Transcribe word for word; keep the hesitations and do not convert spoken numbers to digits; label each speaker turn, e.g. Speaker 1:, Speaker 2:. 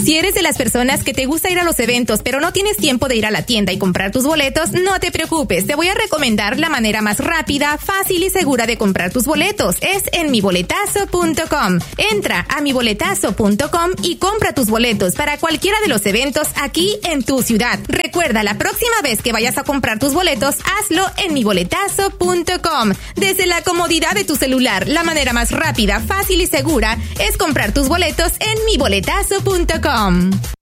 Speaker 1: Si eres de las personas que te gusta ir a los eventos, pero no tienes tiempo de ir a la tienda y comprar tus boletos, no te preocupes. Te voy a recomendar la manera más rápida, fácil y segura de comprar tus boletos. Es en mi boletazo punto com. Entra a mi boletazo punto com y compra tus boletos para cualquiera de los eventos aquí en tu ciudad. Recuerda, la próxima vez que vayas a comprar tus boletos, hazlo en mi boletazo punto com. Desde la comodidad de tu celular, la manera más rápida, fácil y segura es comprar tus boletos en mi boletazo punto com.